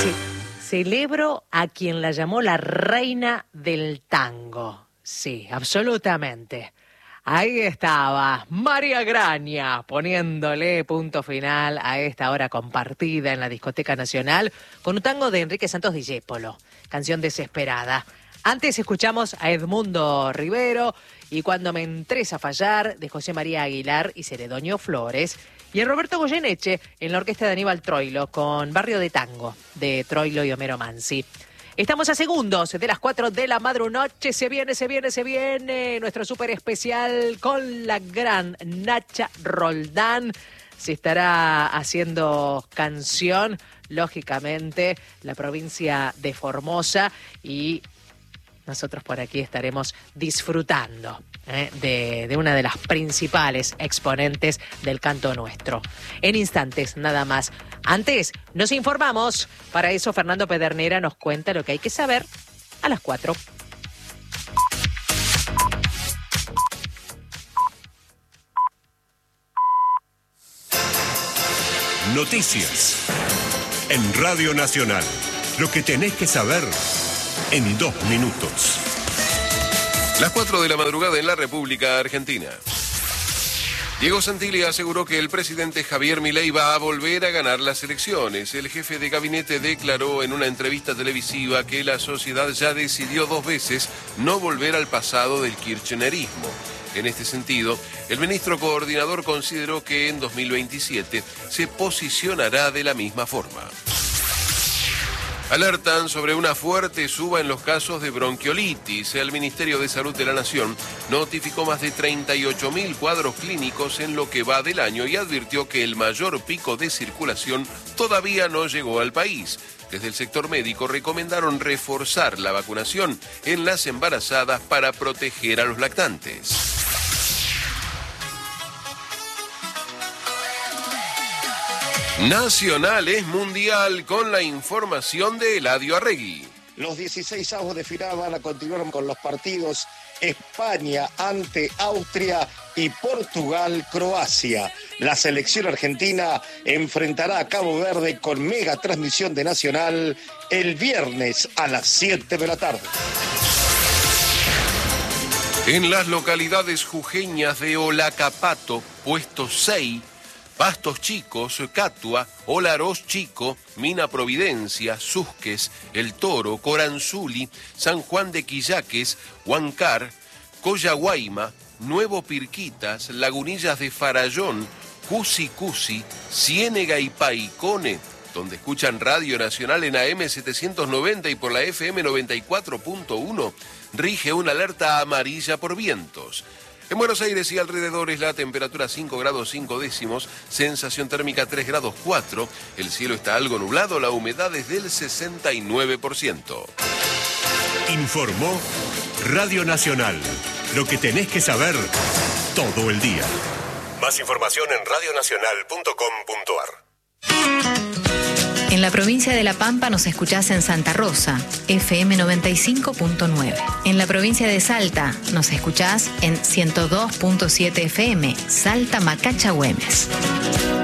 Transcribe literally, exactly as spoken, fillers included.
Sí, celebro a quien la llamó la reina del tango. Sí, absolutamente. Ahí estaba María Graña poniéndole punto final a esta hora compartida en la Discoteca Nacional con un tango de Enrique Santos Discépolo, canción desesperada. Antes escuchamos a Edmundo Rivero y Cuando me entres a fallar de José María Aguilar y Ceredoño Flores. Y el Roberto Goyeneche en la orquesta de Aníbal Troilo con Barrio de Tango de Troilo y Homero Mansi. Estamos a segundos de las cuatro de la madrunoche. Se viene, se viene, se viene nuestro súper especial con la gran Nacha Roldán. Se estará haciendo canción, lógicamente, la provincia de Formosa, y nosotros por aquí estaremos disfrutando eh, de, de una de las principales exponentes del canto nuestro. En instantes, nada más. Antes, nos informamos. Para eso, Fernando Pedernera nos cuenta lo que hay que saber a las cuatro. Noticias en Radio Nacional. Lo que tenés que saber en dos minutos. Las cuatro de la madrugada en la República Argentina. Diego Santilli aseguró que el presidente Javier Milei va a volver a ganar las elecciones. El jefe de gabinete declaró en una entrevista televisiva que la sociedad ya decidió dos veces no volver al pasado del kirchnerismo. En este sentido, el ministro coordinador consideró que en dos mil veintisiete se posicionará de la misma forma. Alertan sobre una fuerte suba en los casos de bronquiolitis. El Ministerio de Salud de la Nación notificó más de treinta y ocho mil cuadros clínicos en lo que va del año y advirtió que el mayor pico de circulación todavía no llegó al país. Desde el sector médico recomendaron reforzar la vacunación en las embarazadas para proteger a los lactantes. Nacional es mundial con la información de Eladio Arregui. Los dieciseisavos de final van a continuar con los partidos España ante Austria y Portugal-Croacia. La selección argentina enfrentará a Cabo Verde con mega transmisión de Nacional el viernes a las siete de la tarde. En las localidades jujeñas de Olacapato, Puesto seis, Pastos Chicos, Catua, Olaroz Chico, Mina Providencia, Susques, El Toro, Coranzuli, San Juan de Quillaques, Huancar, Coyahuayma, Nuevo Pirquitas, Lagunillas de Farallón, Cusi Cusi, Ciénega y Paicone, donde escuchan Radio Nacional en A M setecientos noventa y por la F M noventa y cuatro punto uno, rige una alerta amarilla por vientos. En Buenos Aires y alrededores la temperatura cinco grados cinco décimos, sensación térmica tres grados cuatro, el cielo está algo nublado, la humedad es del sesenta y nueve por ciento. Informó Radio Nacional. Lo que tenés que saber todo el día. Más información en radio nacional punto com punto a r. En la provincia de La Pampa nos escuchás en Santa Rosa, F M noventa y cinco punto nueve. En la provincia de Salta nos escuchás en ciento dos punto siete F M, Salta Macacha Güemes.